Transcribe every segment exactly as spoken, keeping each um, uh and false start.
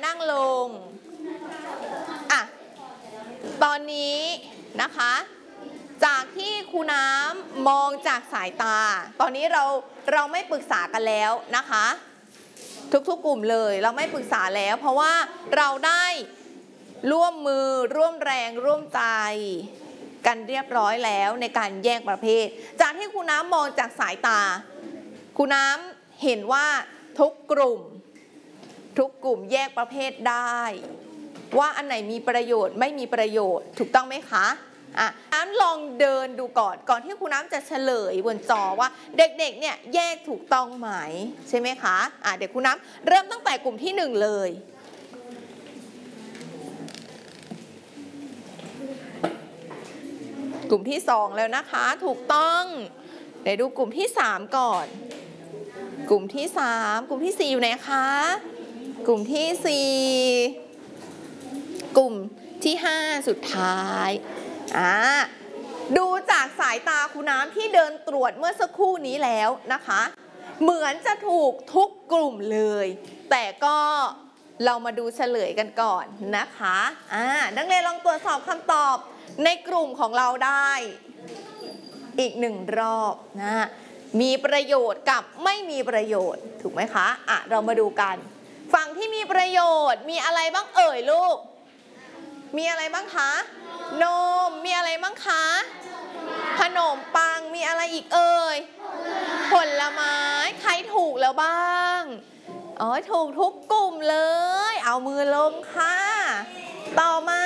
นั่งลงอ่ะตอนนี้นะคะจากที่ครูน้ำมองจากสายตาตอนนี้เราเราไม่ปรึกษากันแล้วนะคะทุกๆกลุ่มเลยเราไม่ปรึกษาแล้วเพราะว่าเราได้ร่วมมือร่วมแรงร่วมใจกันเรียบร้อยแล้วในการแยกประเภทจากที่ครูน้ำมองจากสายตาครูน้ำเห็นว่าทุกกลุ่มทุกกลุ่มแยกประเภทได้ว่าอันไหนมีประโยชน์ไม่มีประโยชน์ถูกต้องไหมคะอ่ะน้ำลองเดินดูก่อนก่อนที่ครูน้ำจะเฉลยบนจอว่าเด็กๆเนี่ยแยกถูกต้องไหมใช่ไหมคะอ่ะเดี๋ยวครูน้ำเริ่มตั้งแต่กลุ่มที่หนึ่งเลยกลุ่มที่สองแล้วนะคะถูกต้องเดี๋ยวดูกลุ่มที่สามก่อนกลุ่มที่สามกลุ่มที่สี่อยู่ไหนคะกลุ่มที่สี่กลุ่มที่ห้าสุดท้ายอ่าดูจากสายตาครูน้ำที่เดินตรวจเมื่อสักครู่นี้แล้วนะคะเหมือนจะถูกทุกกลุ่มเลยแต่ก็เรามาดูเฉลยกันก่อนนะคะอ่านักเรียนลองตรวจสอบคำตอบในกลุ่มของเราได้อีกหนึ่งรอบนะมีประโยชน์กับไม่มีประโยชน์ถูกไหมคะอ่ะเรามาดูกันฝั่งที่มีประโยชน์มีอะไรบ้างเอ่ยลูกมีอะไรบ้างคะนมมีอะไรบ้างคะขนมปังมีอะไรอีกเอ่ยผลไม้ใครถูกแล้วบ้างอ๋อถูกทุกกลุ่มเลยเอามือลงค่ะต่อมา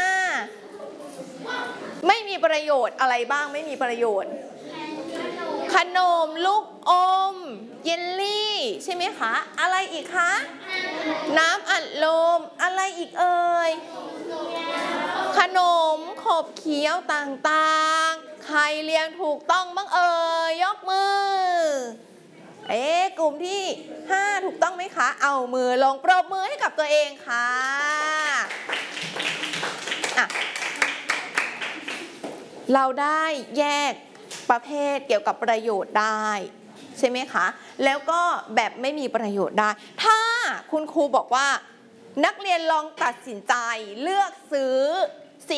ไม่มีประโยชน์อะไรบ้างไม่มีประโยชน์ขนมลูกอมเยลลี่ใช่ไหมคะอะไรอีกคะน้ำอัดลมอะไรอีกเอ่ยขนมขบเคี้ยวต่างๆใครเรียงถูกต้องบ้างเอ่ยยกมือเอ๊ะกลุ่มที่ห้าถูกต้องไหมคะเอามือลงปรบมือให้กับตัวเองค่ะอ่ะเราได้แยกประเภทเกี่ยวกับประโยชน์ได้ใช่ไหมคะแล้วก็แบบไม่มีประโยชน์ได้ถ้าคุณครูบอกว่านักเรียนลองตัดสินใจเลือกซื้อ